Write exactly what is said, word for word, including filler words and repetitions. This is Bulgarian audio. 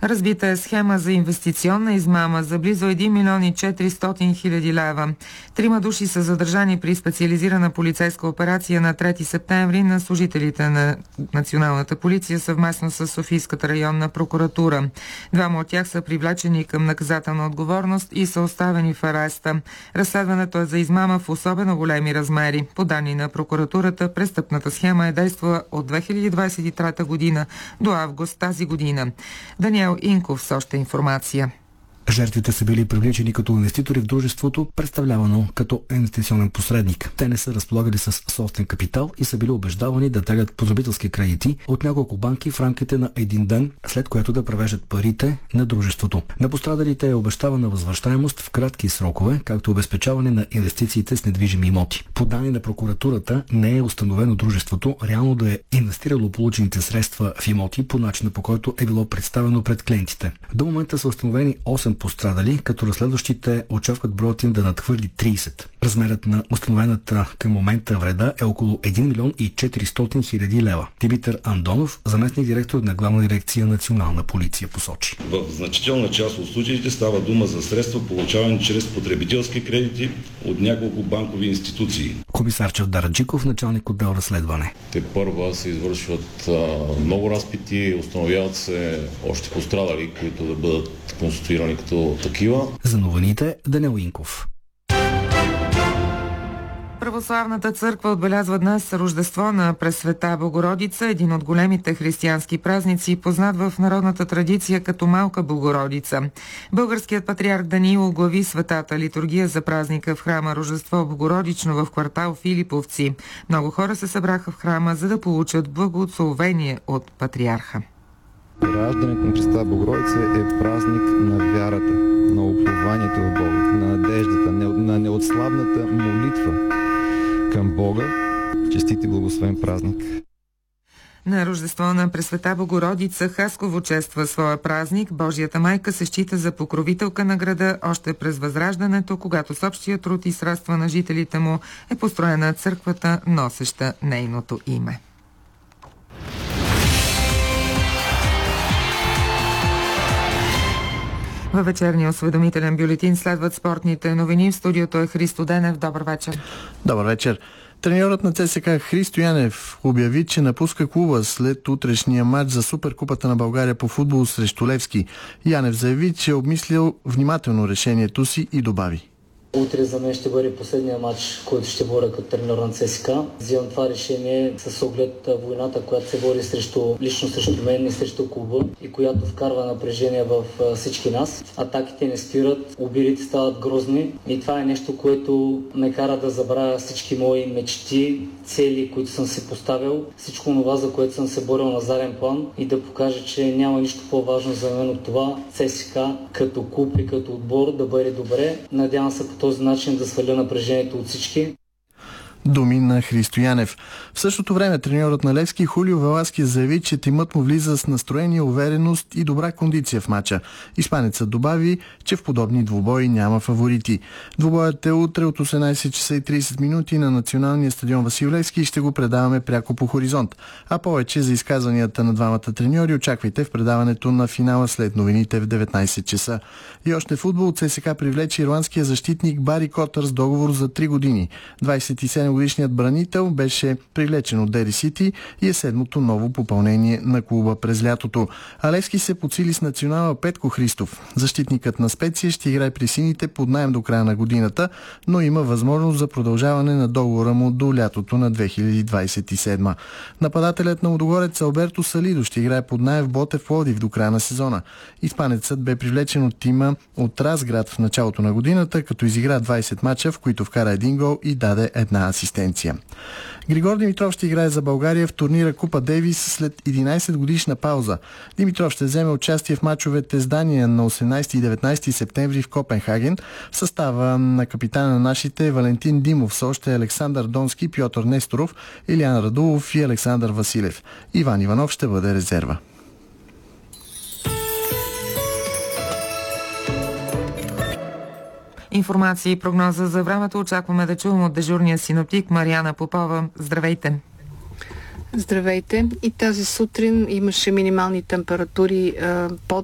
Разбита е схема за инвестиционна измама за близо един милион и четиристотин хиляди лева. Трима души са задържани при специализирана полицейска операция на трети септември на служителите на Националната полиция съвместно с Софийската районна прокуратура. Двама от тях са привлечени към наказателна отговорност и са оставени в ареста. Разследването е за измама в особено големи размери. По данни на прокуратурата, престъпната схема е действала от две хиляди двадесет и трета година до август тази година. Даниел Инков с още информация. Жертвите са били привлечени като инвеститори в дружеството, представлявано като инвестиционен посредник. Те не са разполагали с собствен капитал и са били убеждавани да теглят потребителски кредити от няколко банки в рамките на един ден, след което да превеждат парите на дружеството. На пострадалите е обещавана възвръщаемост в кратки срокове, както обезпечаване на инвестициите с недвижими имоти. По данни на прокуратурата не е установено дружеството реално да е инвестирало получените средства в имоти по начина, по който е било представено пред клиентите. До момента са установени осем пострадали, като разследващите очакват броят им да надхвърли тридесет. Размерът на установената към момента вреда е около един милион и четиристотин хиляди лева. Димитър Андонов, заместник директор на Главна дирекция Национална полиция, посочи. В значителна част от случаите става дума за средства, получавани чрез потребителски кредити от няколко банкови институции. Комисар Чавдар Аджиков, началник отдел разследване. Те първа се извършват а, много разпити, установяват се още пострадали, които да бъдат конституирани като такива. За новините Даниел Инков. Православната църква отбелязва днес Рождество на Пресвета Богородица, един от големите християнски празници, познат в народната традиция като Малка Богородица. Българският патриарх Даниил оглави светата литургия за празника в храма Рождество Богородично в квартал Филиповци. Много хора се събраха в храма, за да получат благословение от патриарха. Раждането на Пресвета Богородица е празник на вярата, на уплуването в Бога, на надеждата, на неотслабната молитва към Бога. Честит и благословен празник! На Рождество на Пресвета Богородица Хасково чества своя празник. Божията майка се счита за покровителка на града още през Възраждането, когато с общия труд и средства на жителите му е построена църквата, носеща нейното име. Във вечерния осведомителен бюлетин следват спортните новини. В студиото е Христо Денев. Добър вечер. Добър вечер. Треньорът на ЦСКА Христо Янев обяви, че напуска клуба след утрешния матч за Суперкупата на България по футбол срещу Левски. Янев заяви, че е обмислил внимателно решението си и добави: Утре за мен ще бъде последния матч, който ще боря като треньор на ЦСКА. Взимам това решение с оглед войната, която се бори срещу, лично срещу мен и срещу клуба и която вкарва напрежение в всички нас. Атаките не спират, обидите стават грозни и това е нещо, което ме кара да забравя всички мои мечти, цели, които съм си поставил, всичко това, за което съм се борил на заден план и да покажа, че няма нищо по-важно за мен от това ЦСКА като клуб и като отбор да бъде добре. Надявам се по този начин да сваля напрежението от всички. Думи на Христо Янев. В същото време треньорът на Левски Хулио Веласки заяви, че тимът му влиза с настроение, увереност и добра кондиция в матча. Испанецът добави, че в подобни двубои няма фаворити. Двубоят е утре от осемнадесет часа и тридесет минути на националния стадион Васил Левски и ще го предаваме пряко по Хоризонт. А повече за изказванията на двамата треньори очаквайте в предаването на финала след новините в деветнадесет часа. И още футбол. ЦСКА привлече ирландския защитник Бари Котър с договор за три години. двадесет и седем годишният бранител беше привлечен от Дери Сити и е седмото ново попълнение на клуба през лятото. А Левски се подсили с национала Петко Христов. Защитникът на Специя ще играе при сините под наем до края на годината, но има възможност за продължаване на договора му до лятото на две хиляди двадесет и седма. Нападателят на Лудогорец Алберто Салидо ще играе под наем в Ботев Пловдив до края на сезона. Испанецът бе привлечен от тима от Разград в началото на годината, като изигра двадесет мача, в които вкара един гол и даде една асистенция. Григор Димитров ще играе за България в турнира Купа Дейвис след единадесет годишна пауза. Димитров ще вземе участие в мачовете с Дания на осемнадесети и деветнадесети септември в Копенхаген. В състава на капитана на нашите Валентин Димов са още Александър Донски, Пьотър Несторов, Илиан Радулов и Александър Василев. Иван Иванов ще бъде резерва. Информация и прогноза за времето очакваме да чуем от дежурния синоптик Мариана Попова. Здравейте! Здравейте! И тази сутрин имаше минимални температури а, под